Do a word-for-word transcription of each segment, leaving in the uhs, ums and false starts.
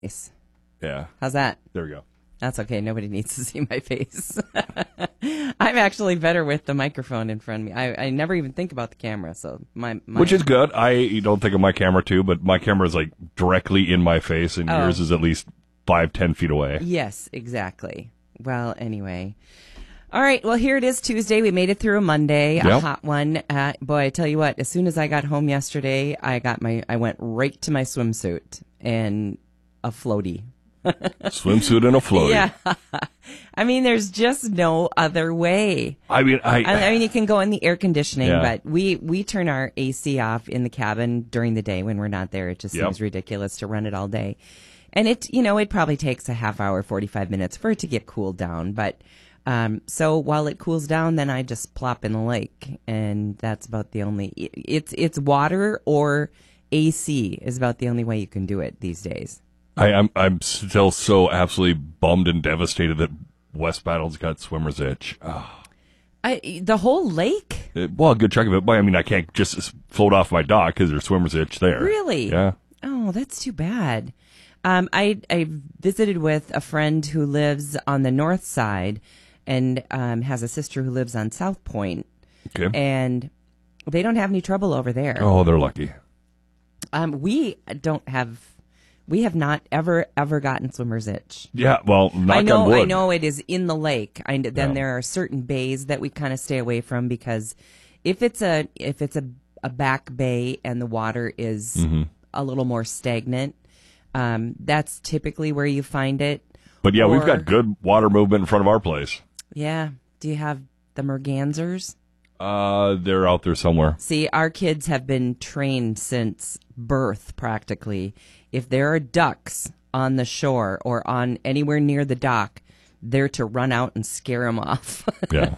face. Yeah. How's that? There we go. That's okay. Nobody needs to see my face. I'm actually better with the microphone in front of me. I, I never even think about the camera, so my, my Which is good. I don't think of my camera too, but my camera is like directly in my face, and Oh. yours is at least five, ten feet away. Yes, exactly. Well, anyway. All right. Well, here it is, Tuesday. We made it through a Monday, a Yep. hot one. Uh, boy, I tell you what. As soon as I got home yesterday, I got my. I went right to my swimsuit and a floaty. Swimsuit and a floaty. Yeah. I mean, there's just no other way. I mean, I. I, I mean, you can go in the air conditioning, Yeah. but we, we turn our A C off in the cabin during the day when we're not there. It just Yep. seems ridiculous to run it all day. And it, you know, it probably takes a half hour, forty-five minutes for it to get cooled down. But, um, so while it cools down, then I just plop in the lake. And that's about the only, it's, it's water or A C is about the only way you can do it these days. I, I'm I'm still so absolutely bummed and devastated that West Battle's got swimmer's itch. Oh. I, the whole lake? It- well, a good chunk of it. But I mean, I can't just float off my dock because there's swimmer's itch there. Really? Yeah. Oh, that's too bad. Um, I I visited with a friend who lives on the north side and um, has a sister who lives on South Point, Okay. and they don't have any trouble over there. Oh, they're lucky. Um, we don't have, we have not ever ever gotten swimmer's itch. Yeah. Well, knock I know, on wood. I know it is in the lake. I, then Yeah. there are certain bays that we kind of stay away from because if it's a if it's a a back bay and the water is Mm-hmm. a little more stagnant, um, that's typically where you find it. But yeah, we've Or- got good water movement in front of our place. Yeah. Do you have the mergansers? Uh, they're out there somewhere. See, our kids have been trained since birth, practically. If there are ducks on the shore or on anywhere near the dock, they're to run out and scare them off. Yeah.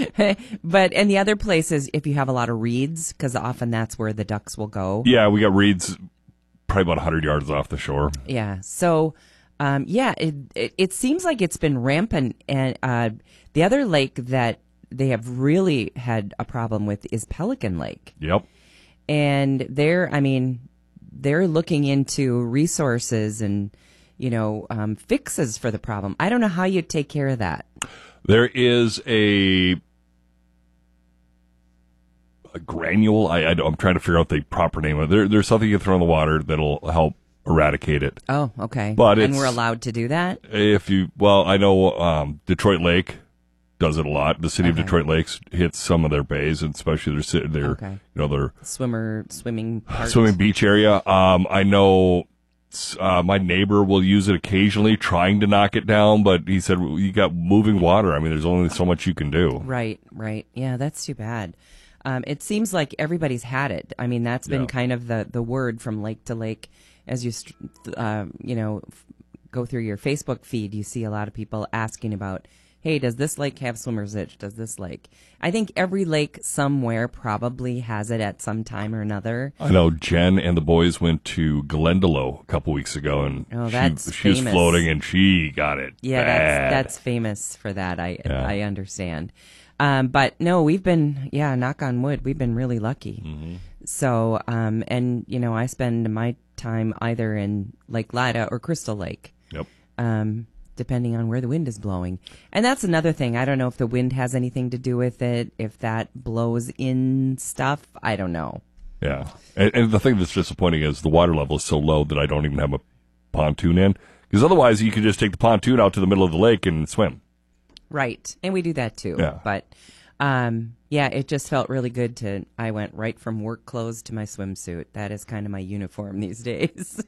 But and the other place is if you have a lot of reeds, because often that's where the ducks will go. Yeah, we got reeds probably about one hundred yards off the shore. Yeah. So, um, yeah, it, it it seems like it's been rampant. And uh, the other lake that they have really had a problem with is Pelican Lake. Yep. And they're, I mean, they're looking into resources and, you know, um, fixes for the problem. I don't know how you take care of that. There is a, a granule. I, I, I'm trying to figure out the proper name of it. There, there's something you throw in the water that'll help eradicate it. Oh, okay. But and it's- we're allowed to do that? If you, well, I know um, Detroit Lake does it a lot. The city Okay. of Detroit Lakes hits some of their bays, and especially their ci- their Okay. you know their Swimmer, swimming part. swimming beach area. Um, I know uh, my neighbor will use it occasionally, trying to knock it down, but he said you got moving water. I mean, there's only so much you can do. Right, right. Yeah, that's too bad. Um, it seems like everybody's had it. I mean, that's been Yeah. kind of the, the word from lake to lake. As you, st- uh, you know, f- go through your Facebook feed, you see a lot of people asking about, hey, does this lake have swimmer's itch? Does this lake? I think every lake somewhere probably has it at some time or another. I know Jen and the boys went to Glendalough a couple weeks ago, and Oh, she, that's she was famous. floating, and she got it. Yeah, bad. that's that's famous for that. I Yeah. I understand. Um, but no, we've been yeah, knock on wood, we've been really lucky. Mm-hmm. So um, and you know, I spend my time either in Lake Lada or Crystal Lake, Yep. um, depending on where the wind is blowing. And that's another thing. I don't know if the wind has anything to do with it. If that blows in stuff, I don't know. Yeah, and, and the thing that's disappointing is the water level is so low that I don't even have a pontoon in. Because otherwise, you could just take the pontoon out to the middle of the lake and swim. Right. And we do that too. Yeah. But um, yeah, it just felt really good to, I went right from work clothes to my swimsuit. That is kind of my uniform these days.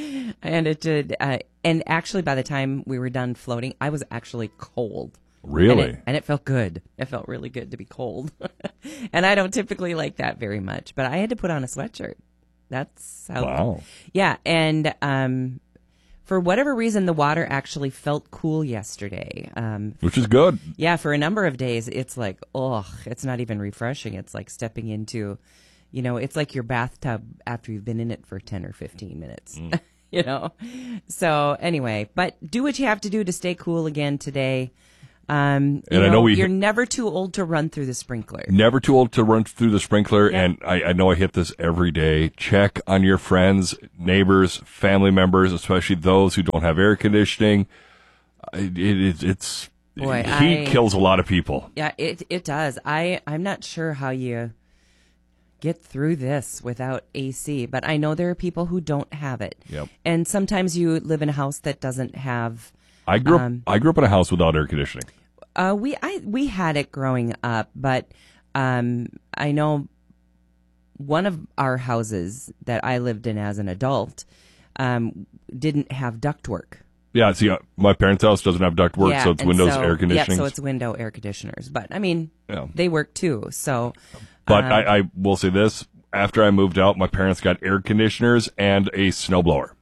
And it did. Uh, and actually, by the time we were done floating, I was actually cold. Really? And it, and it felt good. It felt really good to be cold. And I don't typically like that very much, but I had to put on a sweatshirt. That's how. Wow. Yeah. And um, for whatever reason, the water actually felt cool yesterday. Um, Which is good. yeah, for a number of days, it's like, ugh, it's not even refreshing. It's like stepping into, you know, it's like your bathtub after you've been in it for ten or fifteen minutes, you know? So anyway, but do what you have to do to stay cool again today. Um, you And know, I know we you're never too old to run through the sprinkler. Never too old to run through the sprinkler. Yeah. And I, I know I hit this every day. Check on your friends, neighbors, family members, especially those who don't have air conditioning. It, it, it's Boy, heat I- kills a lot of people. Yeah, it it does. I I'm not sure how you get through this without A C, but I know there are people who don't have it. Yep. And sometimes you live in a house that doesn't have. I grew up. Um, I grew up in a house without air conditioning. Uh, we I we had it growing up, but um, I know one of our houses that I lived in as an adult um, didn't have ductwork. Yeah, see, uh, my parents' house doesn't have ductwork, Yeah, so it's and windows so- air conditioning. Yeah, so it's window air conditioners. But I mean, Yeah. they work too. So, But um, I, I will say this: after I moved out, my parents got air conditioners and a snowblower.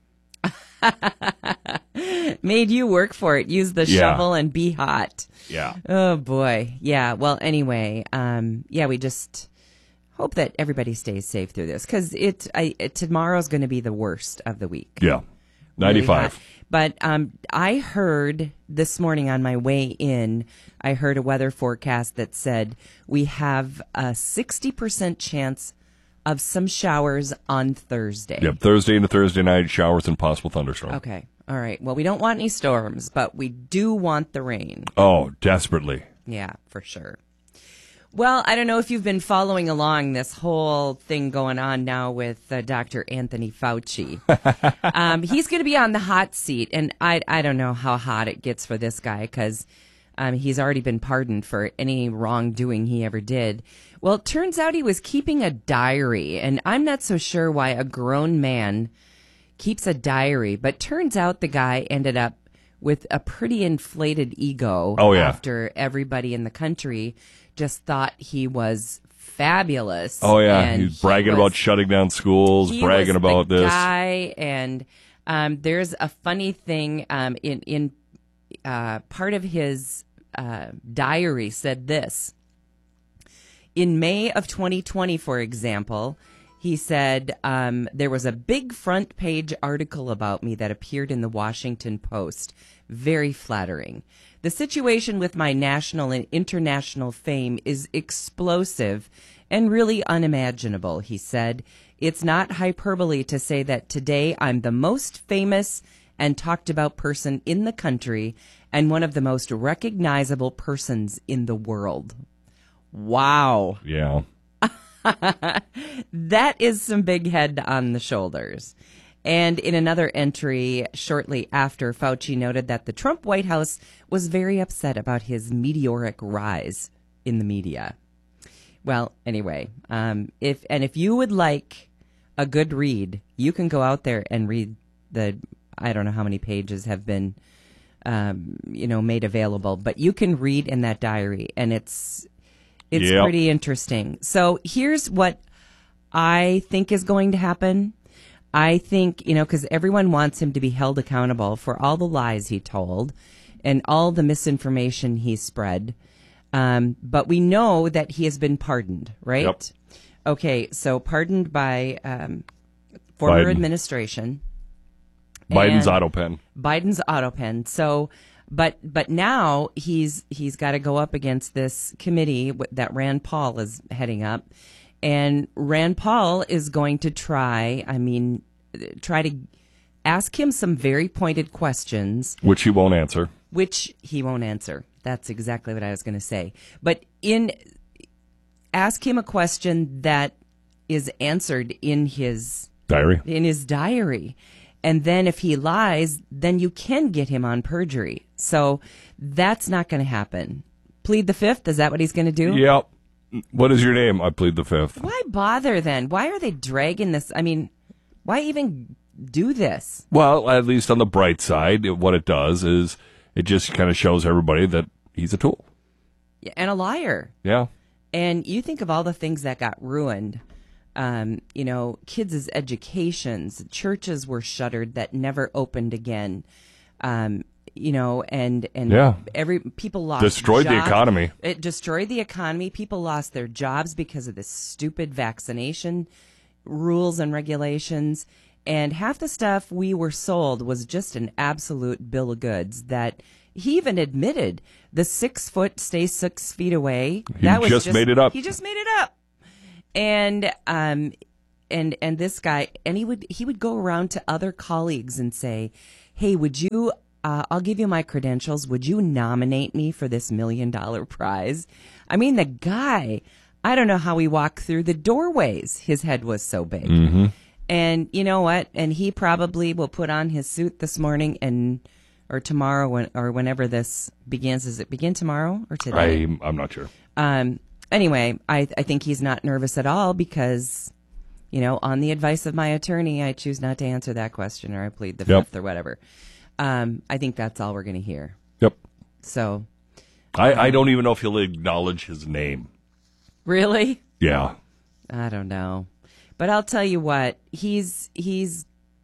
made you work for it. Use the Yeah. shovel and be hot. Yeah. Oh boy. Yeah. Well, anyway, um, yeah, we just hope that everybody stays safe through this because it, I, it, tomorrow's going to be the worst of the week. Yeah. Really ninety-five. hot. But um, I heard this morning on my way in, I heard a weather forecast that said we have a sixty percent chance of some showers on Thursday. Yep. Thursday into Thursday night, showers and possible thunderstorm. Okay. All right. Well, we don't want any storms, but we do want the rain. Oh, desperately. Yeah, for sure. Well, I don't know if you've been following along this whole thing going on now with uh, Doctor Anthony Fauci. um, he's going to be on the hot seat, and I I don't know how hot it gets for this guy because um, he's already been pardoned for any wrongdoing he ever did. Well, it turns out he was keeping a diary, and I'm not so sure why a grown man keeps a diary, but turns out the guy ended up with a pretty inflated ego Oh, yeah. after everybody in the country just thought he was fabulous. Oh, yeah. and He's bragging he about was- shutting down schools, he bragging was about the this. guy, and um, there's a funny thing um, in in uh, part of his uh, diary said this. In May of twenty twenty, for example, he said, um, there was a big front page article about me that appeared in the Washington Post. Very flattering. The situation with my national and international fame is explosive and really unimaginable, he said. It's not hyperbole to say that today I'm the most famous and talked about person in the country and one of the most recognizable persons in the world. Wow. Yeah. That is some big head on the shoulders. And in another entry shortly after, Fauci noted that the Trump White House was very upset about his meteoric rise in the media. Well, anyway, um, if and if you would like a good read, you can go out there and read the, I don't know how many pages have been, um, you know, made available, but you can read in that diary, and it's it's Yep. pretty interesting. So here's what I think is going to happen. I think, you know, because everyone wants him to be held accountable for all the lies he told and all the misinformation he spread. Um, but we know that he has been pardoned, right? Yep. Okay, so pardoned by um, former Biden. administration. Biden's And- auto pen. Biden's auto pen. So, but but now he's he's got to go up against this committee w- that Rand Paul is heading up, and Rand Paul is going to try. I mean, try to ask him some very pointed questions, Which he won't answer. which he won't answer. That's exactly what I was going to say. But in ask him a question that is answered in his Diary. in his diary. And then if he lies, then you can get him on perjury. So that's not going to happen. Plead the fifth? Is that what he's going to do? Yep. What is your name? I plead the fifth. Why bother then? Why are they dragging this? I mean, why even do this? Well, at least on the bright side, it- what it does is it just kind of shows everybody that he's a tool. And a liar. Yeah. And you think of all the things that got ruined. Um, you know, kids' educations, churches were shuttered that never opened again. Um, you know, and and Yeah. every people lost Destroyed the jobs. economy. It destroyed the economy. People lost their jobs because of this stupid vaccination rules and regulations. And half the stuff we were sold was just an absolute bill of goods that he even admitted the six foot stay six feet away. He that was just made it up. He just made it up. And um, and and this guy, and he would he would go around to other colleagues and say, "Hey, would you? Uh, I'll give you my credentials. Would you nominate me for this million dollar prize?" I mean, the guy. I don't know how he walked through the doorways. His head was so big. Mm-hmm. And you know what? And he probably will put on his suit this morning and or tomorrow when, or whenever this begins. Does it begin tomorrow or today? I, I'm not sure. Um, anyway, I, I think he's not nervous at all because, you know, on the advice of my attorney, I choose not to answer that question or I plead the Yep. fifth or whatever. Um, I think that's all we're going to hear. Yep. So. I, I don't even know if he'll acknowledge his name. Really? Yeah. I don't know. But I'll tell you what, he's, he's,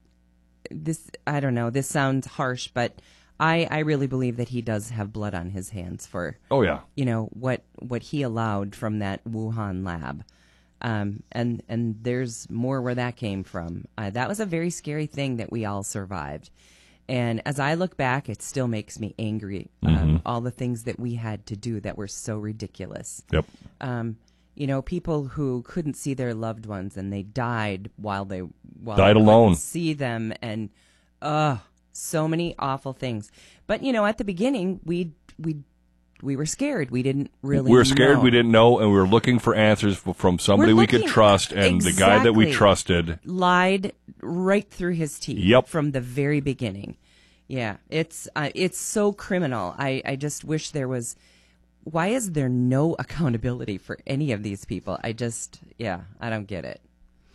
this, I don't know, this sounds harsh, but I, I really believe that he does have blood on his hands for, Oh, yeah. you know, what, what he allowed from that Wuhan lab. Um, and, and there's more where that came from. Uh, that was a very scary thing that we all survived. And as I look back, it still makes me angry. Mm-hmm. Um, all the things that we had to do that were so ridiculous. Yep. Um, you know, people who couldn't see their loved ones and they died while they while Died they alone. couldn't see them, and uh so many awful things. But you know, at the beginning, we we we were scared. We didn't really. We were scared. know. We didn't know, and we were looking for answers f- from somebody We're we could looking- trust, and the guy that we Exactly. trusted. lied right through his teeth. Yep. From the very beginning. Yeah, it's uh, it's so criminal. I, I just wish there was. Why is there no accountability for any of these people? I just, yeah, I don't get it.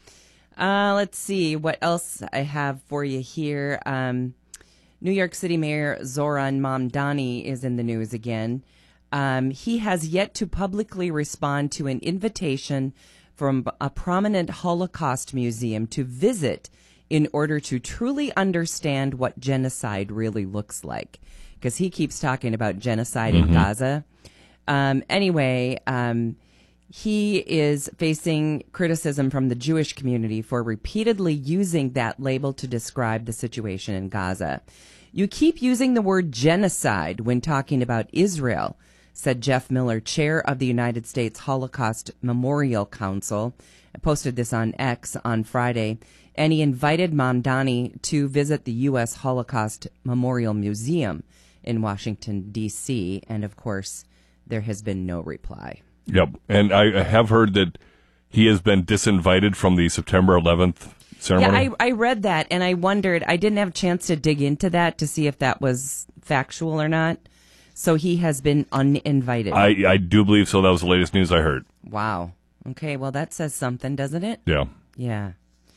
Uh, let's see what else I have for you here. Um, New York City Mayor Zoran Mamdani is in the news again. Um, he has yet to publicly respond to an invitation from a prominent Holocaust museum to visit in order to truly understand what genocide really looks like. Because he keeps talking about genocide in Gaza. Um, anyway, um, he is facing criticism from the Jewish community for repeatedly using that label to describe the situation in Gaza. You keep using the word genocide when talking about Israel, said Jeff Miller, chair of the United States Holocaust Memorial Council. I posted this on X on Friday, and he invited Mamdani to visit the U S Holocaust Memorial Museum in Washington, D C, and of course, there has been no reply. Yep. And I have heard that he has been disinvited from the September eleventh ceremony. Yeah, I, I read that, and I wondered, I didn't have a chance to dig into that to see if that was factual or not. So he has been uninvited. I, I do believe so. That was the latest news I heard. Wow. Okay, well, that says something, doesn't it? Yeah. Yeah.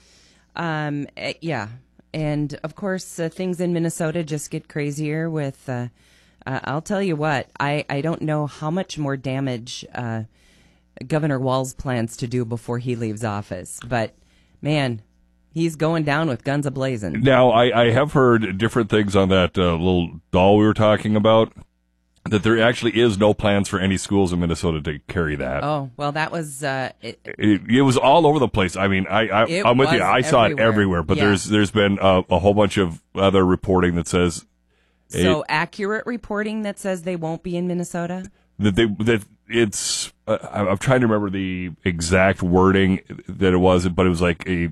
Um. eh, Yeah. And, of course, uh, things in Minnesota just get crazier with... Uh, Uh, I'll tell you what, I, I don't know how much more damage uh, Governor Walz plans to do before he leaves office. But, man, he's going down with guns a-blazing. Now, I, I have heard different things on that uh, little doll we were talking about, that there actually is no plans for any schools in Minnesota to carry that. Oh, well, that was... Uh, it, It, it was all over the place. I mean, I, I, It I'm with you. was I saw it everywhere. everywhere, but Yeah. there's there's been a, a whole bunch of other reporting that says so it- accurate reporting that says they won't be in Minnesota? that they that it's. Uh, I- I'm trying to remember the exact wording that it was, but it was like a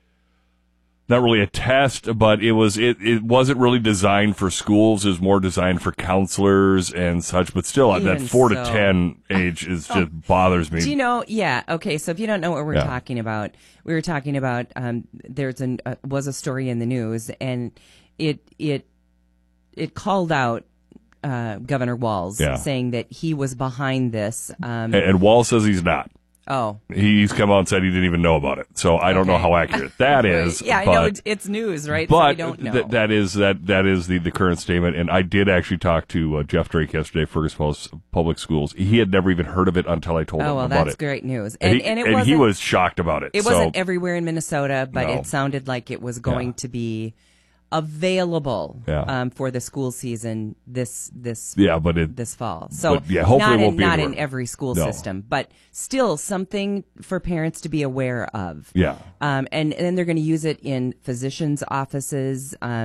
not really a test, but it was it, it wasn't really designed for schools. It was more designed for counselors and such. But still, at that Even four to so. ten age is just bothers me. Do you know? Yeah. Okay. So if you don't know what we're Yeah. talking about, we were talking about. Um, there's an uh, was a story in the news, and it it it called out uh, Governor Walz, Yeah. saying that he was behind this. Um, and, and Wall says he's not. oh, He's come out and said he didn't even know about it. So I don't know Okay. how accurate that is. yeah, I but, know it's, it's news, right? so we But don't know. th- that is that that is the, the current statement. And I did actually talk to uh, Jeff Drake yesterday, Fergus Falls Public Schools. He had never even heard of it until I told him oh well, about that's it. great news. And, And, he, and it and wasn't. he was shocked about it. It so, wasn't everywhere in Minnesota, but No. it sounded like it was going Yeah. to be available Yeah. um, for the school season this this yeah, but it this fall. So But, yeah, hopefully not it won't in, be not in everywhere. every school No. system, but still something for parents to be aware of. yeah. Um, and, and then they're going to use it in physicians' offices, um,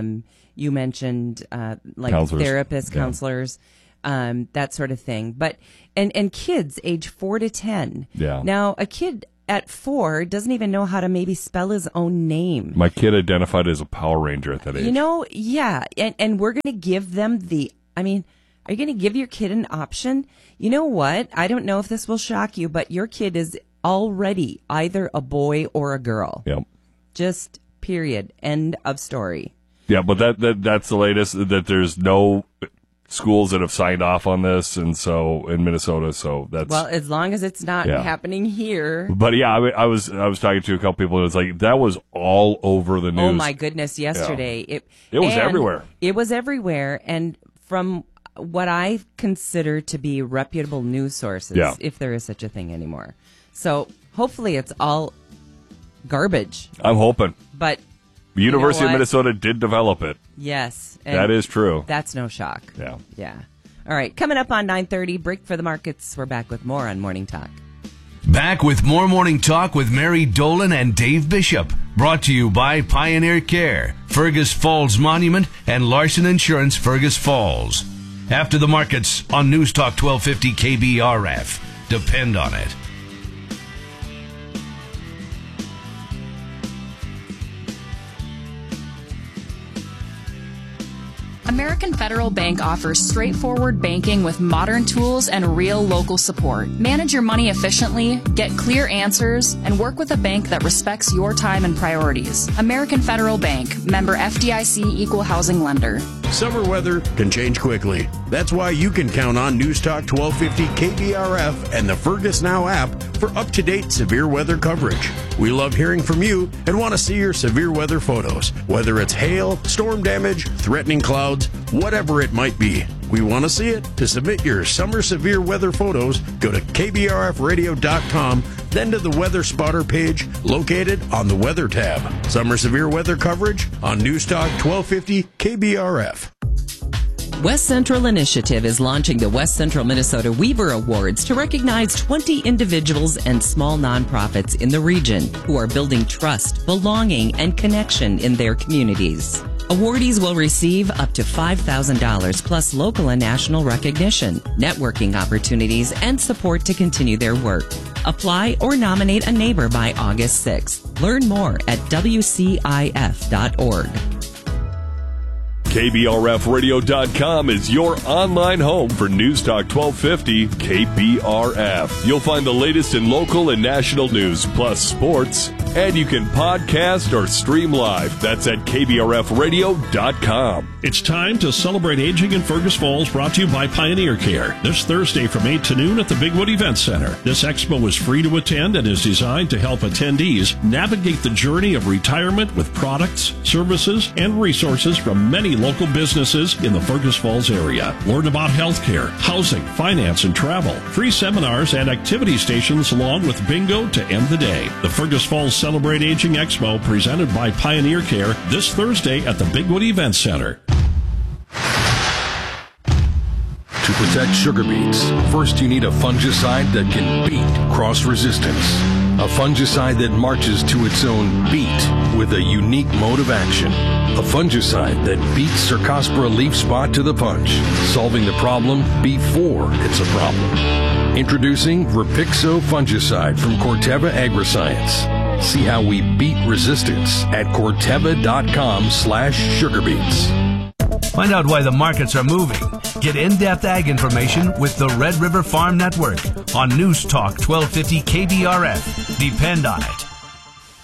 You mentioned uh, like Counselors. therapists, Yeah. counselors, um, that sort of thing. But and and kids age four to ten. Yeah. Now a kid at four doesn't even know how to maybe spell his own name. My kid identified as a Power Ranger at that age. You know, yeah, and and we're going to give them the. I mean, are you going to give your kid an option? You know what? I don't know if this will shock you, but your kid is already either a boy or a girl. Yep. Just period. End of story. Yeah, but that, that that's the latest, that there's no schools that have signed off on this, and so in Minnesota, so that's Well, as long as it's not Yeah. happening here. But yeah, I, I was I was talking to a couple people, and it was like that was all over the news. Oh my goodness! Yesterday, it It was and everywhere. It was everywhere, and from what I consider to be reputable news sources, Yeah. if there is such a thing anymore. So hopefully, it's all garbage. I'm hoping. But The University you know of what? Minnesota did develop it. Yes, and That is true. That's no shock. Yeah. Yeah. All right, coming up on nine thirty, break for the markets. We're back with more on Morning Talk. Back with more Morning Talk with Mary Dolan and Dave Bishop. Brought to you by Pioneer Care, Fergus Falls Monument, and Larson Insurance Fergus Falls. After the markets on News Talk twelve fifty K B R F. Depend on it. American Federal Bank offers straightforward banking with modern tools and real local support. Manage your money efficiently, get clear answers, and work with a bank that respects your time and priorities. American Federal Bank, member F D I C, equal housing lender. Summer weather can change quickly. That's why you can count on News Talk twelve fifty K B R F and the Fergus Now app for up-to-date severe weather coverage. We love hearing from you and want to see your severe weather photos, whether it's hail, storm damage, threatening clouds, whatever it might be. We want to see it. To submit your summer severe weather photos, go to K B R F radio dot com, then to the Weather Spotter page located on the Weather tab. Summer severe weather coverage on News Talk twelve fifty K B R F. West Central Initiative is launching the West Central Minnesota Weaver Awards to recognize twenty individuals and small nonprofits in the region who are building trust, belonging, and connection in their communities. Awardees will receive up to five thousand dollars plus local and national recognition, networking opportunities, and support to continue their work. Apply or nominate a neighbor by August sixth. Learn more at W C I F dot org. K B R F radio dot com is your online home for News Talk twelve fifty K B R F. You'll find the latest in local and national news, plus sports, and you can podcast or stream live. That's at K B R F radio dot com. It's time to celebrate aging in Fergus Falls, brought to you by Pioneer Care. This Thursday from eight to noon at the Bigwood Event Center. This expo is free to attend and is designed to help attendees navigate the journey of retirement with products, services, and resources from many local businesses in the Fergus Falls area. Learn about healthcare, housing, finance, and travel. Free seminars and activity stations along with bingo to end the day. The Fergus Falls Celebrate Aging Expo presented by Pioneer Care this Thursday at the Bigwood Event Center. To protect sugar beets, first you need a fungicide that can beat cross resistance. A fungicide that marches to its own beat with a unique mode of action. A fungicide that beats Cercospora leaf spot to the punch, solving the problem before it's a problem. Introducing Rapixo fungicide from Corteva Agriscience. See how we beat resistance at Corteva dot com slash sugar beets. Find out why the markets are moving. Get in-depth ag information with the Red River Farm Network on News Talk twelve fifty K B R F. Depend on it.